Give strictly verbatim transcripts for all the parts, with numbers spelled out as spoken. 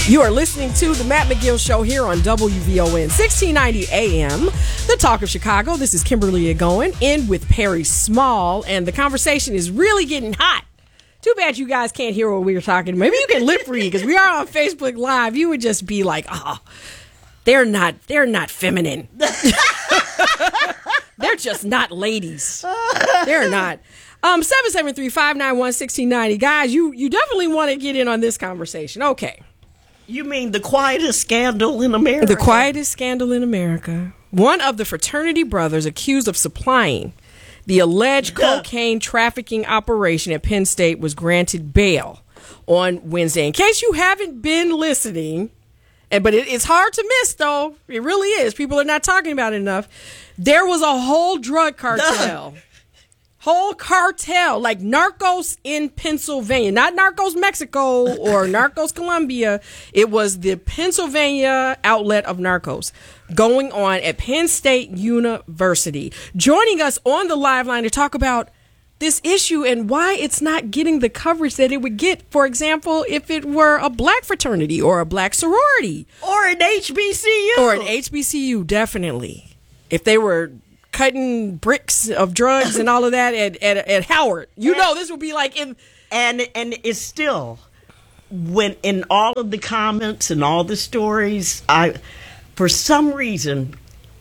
You are listening to the Matt McGill Show here on W V O N sixteen ninety A M, the talk of Chicago. This is Kimberly Agoin in with Perry Small, and the conversation is really getting hot. Too bad you guys can't hear what we were talking. Maybe you can lip read because we are on Facebook Live. You would just be like, oh, they're not, they're not feminine. They're just not ladies. They're not. Um, seven seven three, five nine one, one six nine zero. Guys, you, you definitely want to get in on this conversation. Okay. You mean the quietest scandal in America? The quietest scandal in America. One of the fraternity brothers accused of supplying the alleged cocaine trafficking operation at Penn State was granted bail on Wednesday. In case you haven't been listening, and but it, it's hard to miss, though. It really is. People are not talking about it enough. There was a whole drug cartel. Whole cartel, like Narcos in Pennsylvania, not Narcos Mexico or Narcos Colombia. It was the Pennsylvania outlet of Narcos going on at Penn State University. Joining us on the live line to talk about this issue and why it's not getting the coverage that it would get, for example, if it were a black fraternity or a black sorority. Or an H B C U. Or an H B C U, definitely. If they were cutting bricks of drugs and all of that at, at, at Howard. You and, know, this would be like in... And and it's still, when in all of the comments and all the stories, I, for some reason,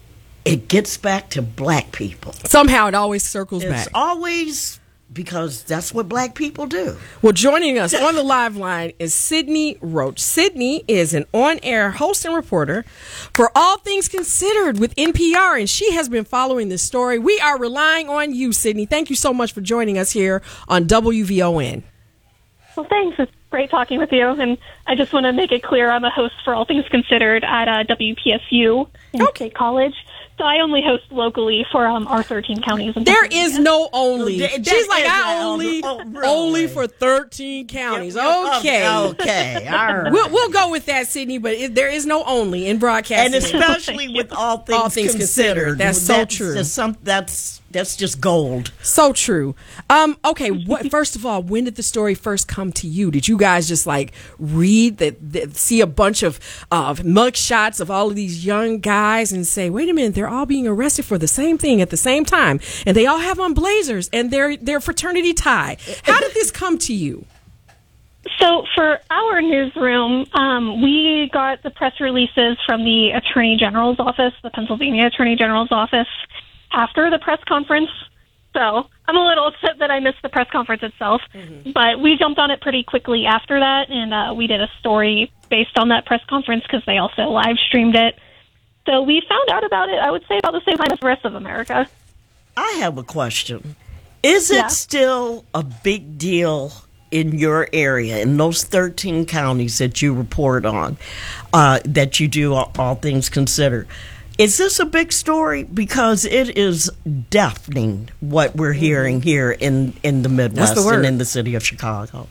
it gets back to black people. Somehow it always circles it's back. It's always... because that's what black people do. Well, joining us on the live line is Sydney Roach. Sydney is an on-air host and reporter for All Things Considered with N P R, and she has been following this story. We are relying on you, Sydney. Thank you so much for joining us here on W V O N. Well, thanks. It's great talking with you, and I just want to make it clear I'm a host for All Things Considered at uh, W P S U in okay. State College. So I only host locally for um, our thirteen counties. In there is no only. That, She's that like, I no, only, oh, really? only for thirteen counties. Yep, yep, okay. Okay. All right. We'll, we'll go with that, Sydney, but it, there is no only in broadcasting. And especially with all things, all things considered. considered. That's so that's true. Just some, that's, that's just gold. So true. Um, okay, what, first of all, when did the story first come to you? Did you guys just like read, that, that see a bunch of uh, mug shots of all of these young guys and say, wait a minute, they're all being arrested for the same thing at the same time, and they all have on blazers and their their fraternity tie? How did this come to you? So for our newsroom, um, we got the press releases from the Attorney General's office, the Pennsylvania Attorney General's office, after the press conference. So I'm a little upset that I missed the press conference itself, mm-hmm. but we jumped on it pretty quickly after that, and uh, we did a story based on that press conference because they also live streamed it. So we found out about it, I would say, about the same time as the rest of America. I have a question. Is it yeah. still a big deal in your area, in those thirteen counties that you report on, uh, that you do all, all things considered? Is this a big story? Because it is deafening what we're hearing here in, in the Midwest the and in the city of Chicago.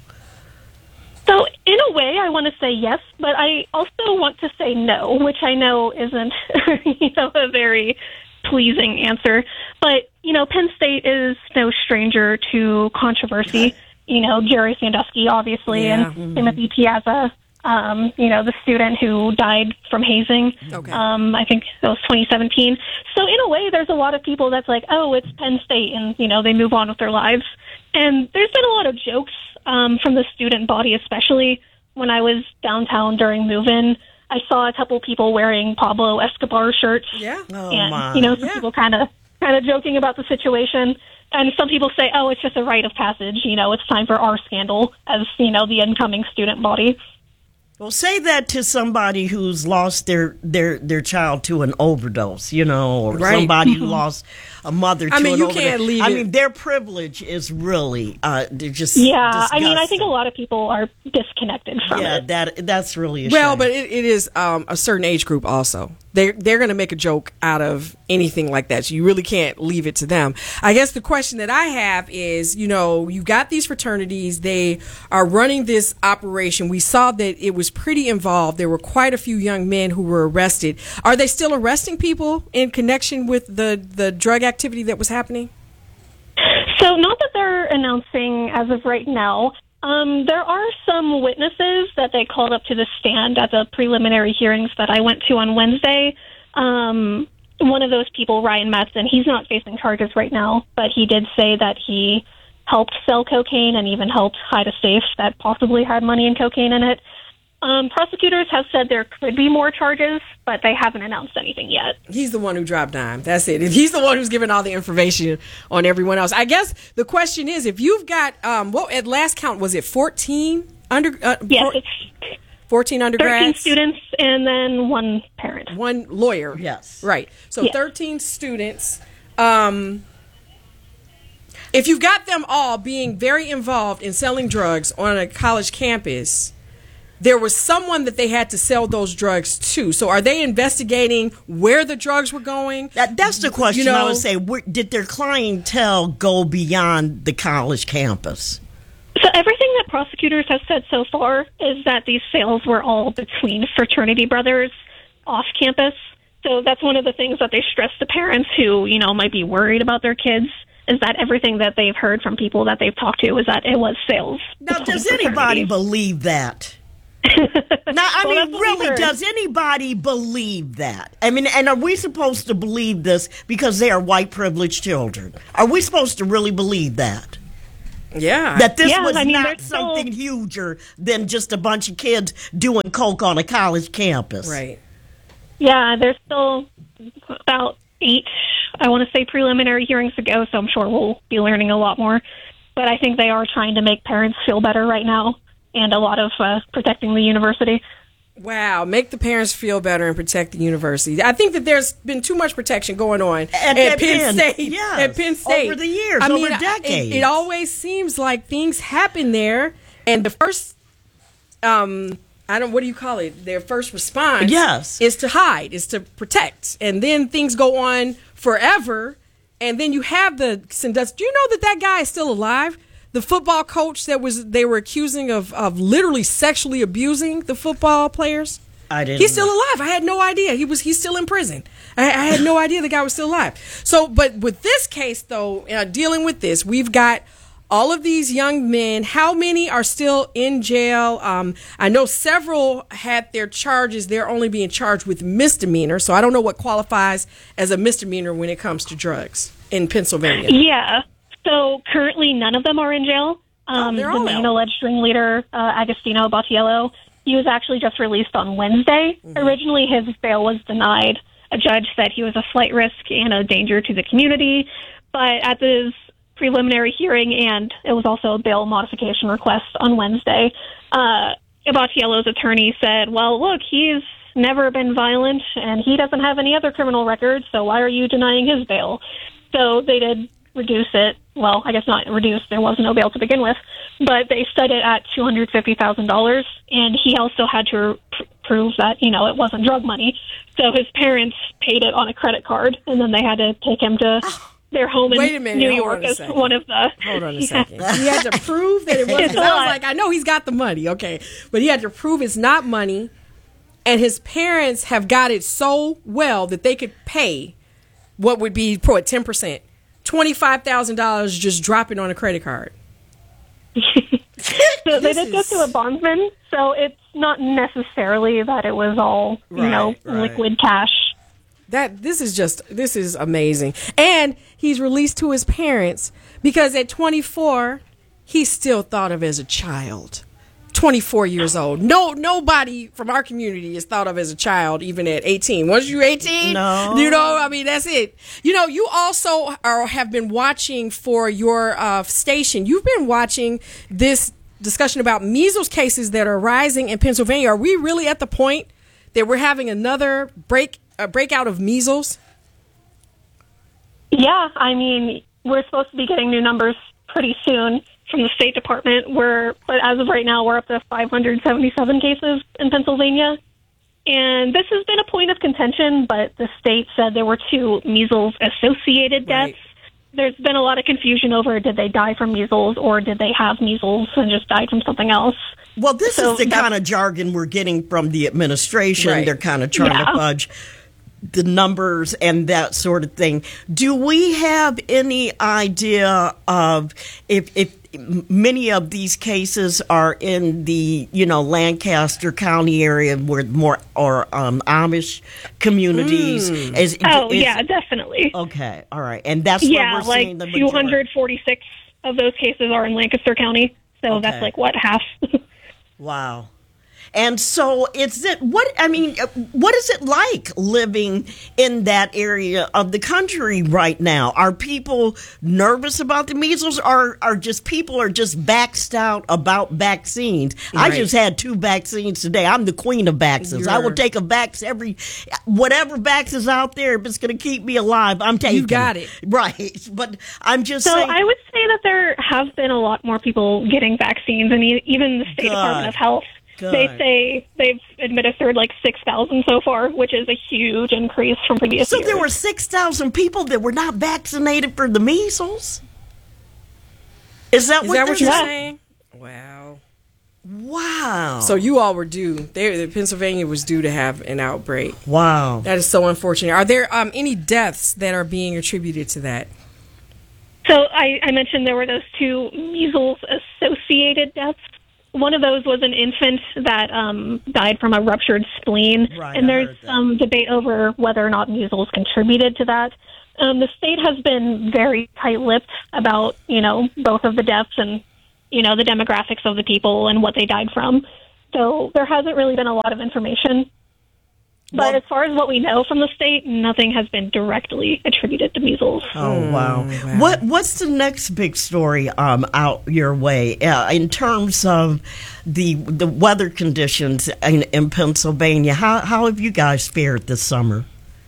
So in a way, I want to say yes, but I also want to say no, which I know isn't you know, a very pleasing answer. But, you know, Penn State is no stranger to controversy. You know, Jerry Sandusky, obviously, yeah. and mm-hmm. Timothy Piazza, um, you know, the student who died from hazing. Okay. Um, I think that was twenty seventeen. So in a way, there's a lot of people that's like, oh, it's Penn State, and, you know, they move on with their lives. And there's been a lot of jokes um, from the student body, especially when I was downtown during move-in. I saw a couple people wearing Pablo Escobar shirts. Yeah. Oh, and, my. you know, some Yeah. people kind of kind of joking about the situation. And some people say, oh, it's just a rite of passage. You know, it's time for our scandal as, you know, the incoming student body. Well, say that to somebody who's lost their, their, their child to an overdose, you know, or right. somebody who lost a mother to I mean, an you overdose. can't leave I it. mean, their privilege is really, uh, they're just Yeah, disgusting. I mean, I think a lot of people are disconnected from Yeah, it. that that's really a Well, shame. but it, it is um, a certain age group also. They're, they're going to make a joke out of anything like that. So you really can't leave it to them. I guess the question that I have is, you know, you got these fraternities. They are running this operation. We saw that it was pretty involved. There were quite a few young men who were arrested. Are they still arresting people in connection with the, the drug activity that was happening? So not that they're announcing as of right now. Um, there are some witnesses that they called up to the stand at the preliminary hearings that I went to on Wednesday. Um, one of those people, Ryan Matson, he's not facing charges right now, but he did say that he helped sell cocaine and even helped hide a safe that possibly had money and cocaine in it. Um, prosecutors have said there could be more charges, but they haven't announced anything yet. He's the one who dropped dime. That's it. He's the one who's giving all the information on everyone else. I guess the question is, if you've got, um, what at last count, was it fourteen under? Uh, Yes, four, it's fourteen undergrads, thirteen students, and then one parent. one lawyer. Yes. Right. So Yes. thirteen students. Um, if you've got them all being very involved in selling drugs on a college campus, there was someone that they had to sell those drugs to. So are they investigating where the drugs were going? That, that's the question You know- I would say. Where, did their clientele go beyond the college campus? So everything that prosecutors have said so far is that these sales were all between fraternity brothers off campus. So that's one of the things that they stress to parents who, you know, might be worried about their kids, is that everything that they've heard from people that they've talked to is that it was sales. Now, between does anybody fraternities. believe that? Now, I Well, mean, that's what we really, heard. does anybody believe that? I mean, and are we supposed to believe this because they are white privileged children? Are we supposed to really believe that? Yeah. That this Yeah, was I mean, not there's still- something huger than just a bunch of kids doing coke on a college campus? right. Yeah, there's still about eight, I want to say, preliminary hearings to go, so I'm sure we'll be learning a lot more. But I think they are trying to make parents feel better right now, and a lot of uh, protecting the university. Wow, make the parents feel better and protect the university. I think that there's been too much protection going on At- at, at Penn, Penn, State. yes, At Penn State. over the years, I over mean, I- decades. It, it always seems like things happen there, and the first, um, I don't, what do you call it? Their first response, Yes. is to hide, is to protect, and then things go on forever, and then you have the. Do you know that that guy is still alive? The football coach that was they were accusing of, of literally sexually abusing the football players. I didn't He's still know. alive. I had no idea. He was he's still in prison. I, I had no idea the guy was still alive. So, but with this case though, uh, dealing with this, we've got all of these young men. How many are still in jail? Um, I know several had their charges. They're only being charged with misdemeanor. So I don't know what qualifies as a misdemeanor when it comes to drugs in Pennsylvania. Yeah. So currently, none of them are in jail. Um, they're the all main out. alleged ringleader, uh, Agostino Battiello, he was actually just released on Wednesday. Mm-hmm. Originally, his bail was denied. A judge said he was a flight risk and a danger to the community. But at this preliminary hearing, and it was also a bail modification request on Wednesday, uh, Battiello's attorney said, well, look, he's never been violent, and he doesn't have any other criminal records, so why are you denying his bail? So they did reduce it. Well, I guess not reduce. There was no bail to begin with, but they set it at two hundred fifty thousand dollars, and he also had to pr- prove that, you know, it wasn't drug money. So his parents paid it on a credit card, and then they had to take him to their home in Wait a minute, New hold York on a as second. one of the... Hold on a Yeah. second. He had to prove that it wasn't. It's a I was lot. like, I know he's got the money, okay, but he had to prove it's not money, and his parents have got it so well that they could pay what would be for a ten percent, twenty-five thousand dollars just dropping on a credit card. So they This did go is- to a bondsman, so it's not necessarily that it was all, you know, Right, right. liquid cash. That this is just this is amazing, and he's released to his parents because at twenty-four, he's still thought of as a child. twenty-four years old. No, nobody from our community is thought of as a child, even at eighteen. Once you're eighteen, No. you know, I mean, that's it. You know, you also are have been watching for your uh, station. You've been watching this discussion about measles cases that are rising in Pennsylvania. Are we really at the point that we're having another break a breakout of measles? Yeah, I mean, we're supposed to be getting new numbers pretty soon from the State Department. We're, but as of right now, we're up to five hundred seventy-seven cases in Pennsylvania. And this has been a point of contention, but the state said there were two measles-associated deaths. Right. There's been a lot of confusion over did they die from measles or did they have measles and just died from something else. Well, this So is the that's- kind of jargon we're getting from the administration. Right. They're kind of trying Yeah. to fudge. the numbers and that sort of thing. Do we have any idea of if if many of these cases are in the, you know, Lancaster County area where more or um, Amish communities? Mm. Is, Oh, is, yeah, definitely. Okay, all right. And that's Yeah, where we're like seeing the two hundred forty-six of those cases are in Lancaster County. So Okay. that's like, what, half? Wow. And so it's it what I mean what is it like living in that area of the country right now? Are people nervous about the measles, or are just people are just vaxxed out about vaccines? Right. I just had two vaccines today. I'm the queen of vaccines. I will You're- take a vax every whatever vax is out there. If it's going to keep me alive, I'm taking. You got it. Right. But I'm just So saying. I would say that there have been a lot more people getting vaccines, and e- even the State Good. Department of Health, Good. they say they've administered like six thousand so far, which is a huge increase from previous So years. there were six thousand people that were not vaccinated for the measles? Is that Is what that they're what you're saying? saying? Wow. Wow. So you all were due. They, Pennsylvania was due to have an outbreak. wow. That is so unfortunate. Are there um, any deaths that are being attributed to that? So I, I mentioned there were those two measles-associated deaths. One of those was an infant that um, died from a ruptured spleen, Right, and I there's heard that. some debate over whether or not measles contributed to that. Um, the state has been very tight-lipped about, you know, both of the deaths and, you know, the demographics of the people and what they died from. So there hasn't really been a lot of information. But Well- as far as what we know from the state, nothing has been directly attributed to measles. Oh wow. wow. What what's the next big story um out your way uh, in terms of the the weather conditions in, in Pennsylvania? How how have you guys fared this summer?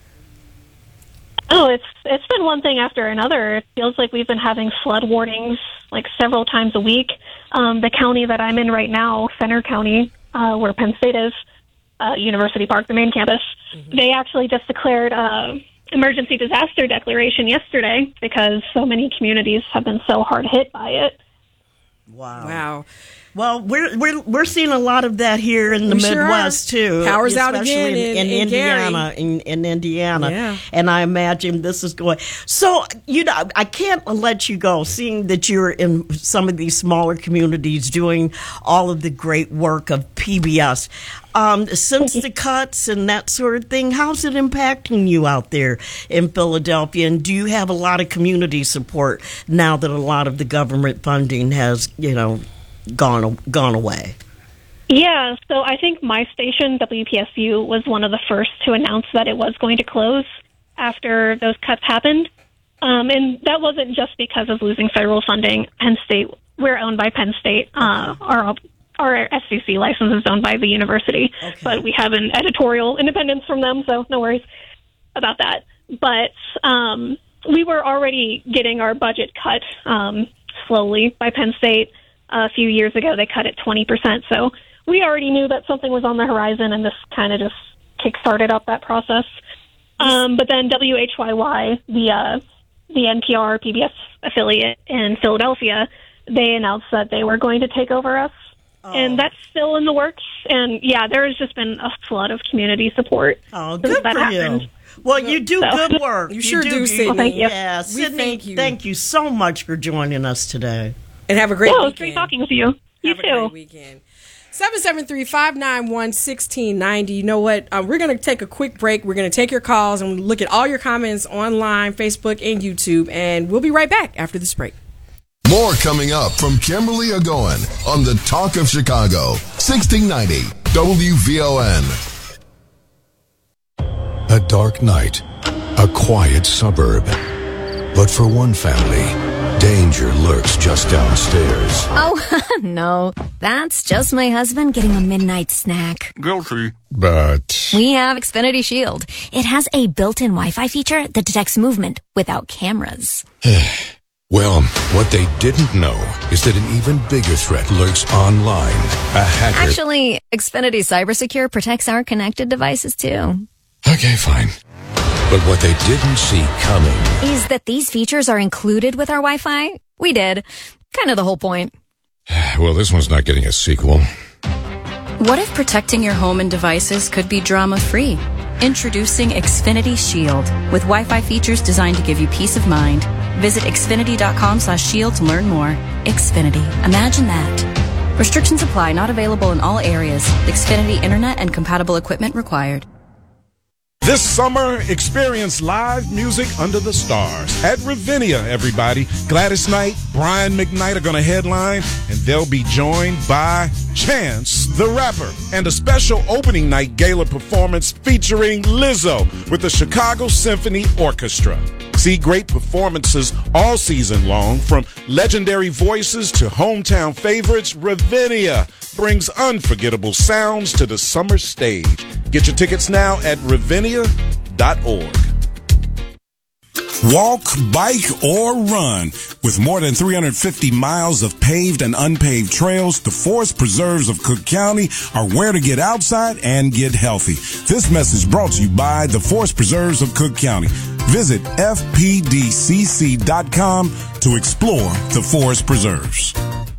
Oh, it's it's been one thing after another. It feels like we've been having flood warnings like several times a week. Um, the county that I'm in right now, Center County, uh, where Penn State is, uh, University Park, the main campus, Mm-hmm. they actually just declared uh, emergency disaster declaration yesterday because so many communities have been so hard hit by it. Wow. Wow. Well, we're we're we're seeing a lot of that here in the We sure Midwest are. too. Power's out especially again in- in Indiana, Gary. in, in Indiana, Yeah. and I imagine this is going. So you know, I can't let you go, seeing that you're in some of these smaller communities doing all of the great work of P B S. Um, since the cuts and that sort of thing, how's it impacting you out there in Philadelphia? And do you have a lot of community support now that a lot of the government funding has, you know, gone gone away? Yeah, so I think my station, W P S U, was one of the first to announce that it was going to close after those cuts happened. Um, and that wasn't just because of losing federal funding. Penn State, we're owned by Penn State. Uh, our, our S C C license is owned by the university, Okay. but we have an editorial independence from them, so no worries about that. But um, we were already getting our budget cut um, slowly by Penn State. A few years ago, they cut it twenty percent. So we already knew that something was on the horizon, and this kind of just kick-started up that process. Um, but then W H Y Y, the uh, the N P R P B S affiliate in Philadelphia, they announced that they were going to take over us. Oh. And that's still in the works. And, yeah, there has just been a flood of community support. Oh, since good that for happened. you. Well, you do So- good work. You sure do, Sydney. Well, thank you. Yeah, We Sydney, thank you. Thank you so much for joining us today. And have a great Yeah, it was weekend. great talking with you. You Have a too. great weekend. seven seven three, five nine one, one six nine zero. You know what? Uh, we're going to take a quick break. We're going to take your calls and look at all your comments online, Facebook, and YouTube. And we'll be right back after this break. More coming up from Kimberly Agoin on the Talk of Chicago, sixteen ninety W V O N. A dark night, a quiet suburb. But for one family, danger lurks just downstairs. Oh, no. That's just my husband getting a midnight snack. Guilty. But We have Xfinity Shield. It has a built-in Wi-Fi feature that detects movement without cameras. well, what they didn't know is that an even bigger threat lurks online. A hacker. Actually, Xfinity CyberSecure protects our connected devices too. Okay, fine. But what they didn't see coming. Is that these features are included with our Wi-Fi? We did. Kind of the whole point. Well, this one's not getting a sequel. What if protecting your home and devices could be drama-free? Introducing Xfinity Shield with Wi-Fi features designed to give you peace of mind. Visit Xfinity.com slash shield to learn more. Xfinity. Imagine that. Restrictions apply. Not available in all areas. Xfinity Internet and compatible equipment required. This summer, experience live music under the stars at Ravinia, everybody. Gladys Knight, Brian McKnight are going to headline, and they'll be joined by Chance the Rapper and a special opening night gala performance featuring Lizzo with the Chicago Symphony Orchestra. See great performances all season long, from legendary voices to hometown favorites. Ravinia brings unforgettable sounds to the summer stage. Get your tickets now at ravinia dot org. Walk, bike, or run. With more than three hundred fifty miles of paved and unpaved trails, the forest preserves of Cook County are where to get outside and get healthy. This message brought to you by the Forest Preserves of Cook County. Visit F P D C C dot com to explore the forest preserves.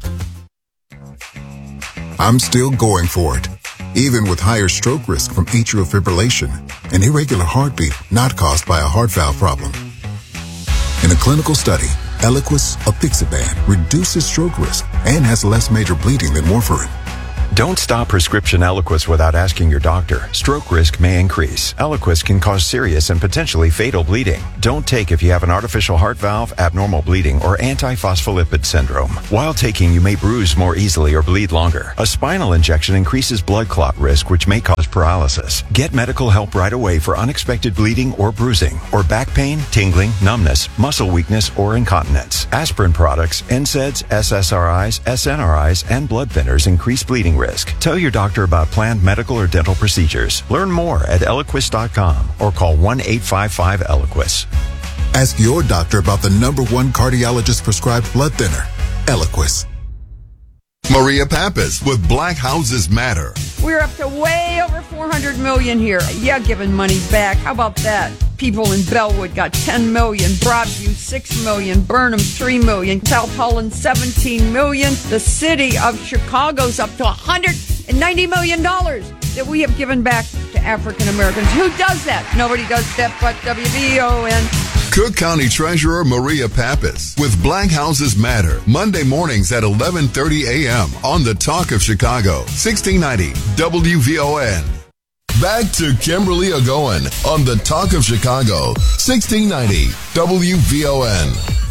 I'm still going for it, even with higher stroke risk from atrial fibrillation, an irregular heartbeat not caused by a heart valve problem. In a clinical study, Eliquis apixaban reduces stroke risk and has less major bleeding than warfarin. Don't stop prescription Eliquis without asking your doctor. Stroke risk may increase. Eliquis can cause serious and potentially fatal bleeding. Don't take if you have an artificial heart valve, abnormal bleeding, or antiphospholipid syndrome. While taking, you may bruise more easily or bleed longer. A spinal injection increases blood clot risk, which may cause paralysis. Get medical help right away for unexpected bleeding or bruising, or back pain, tingling, numbness, muscle weakness, or incontinence. Aspirin products, N SAIDs, S S R Is, S N R Is, and blood thinners increase bleeding risk. Tell your doctor about planned medical or dental procedures. Learn more at Eliquis dot com or call one eight five five Eliquis. Ask your doctor about the number one cardiologist prescribed blood thinner, Eliquis. Maria Pappas with Black Houses Matter. We're up to way over four hundred million here. Yeah, giving money back. How about that? People in Bellwood got ten million, Broadview six million, Burnham three million, South Holland seventeen million. The city of Chicago's up to one hundred ninety million dollars that we have given back to African Americans. Who does that? Nobody does that but W B O N. Cook County Treasurer Maria Pappas with Black Houses Matter, Monday mornings at eleven thirty a.m. on the Talk of Chicago, sixteen ninety W V O N. Back to Kimberly Ogoin on the Talk of Chicago, sixteen ninety W V O N.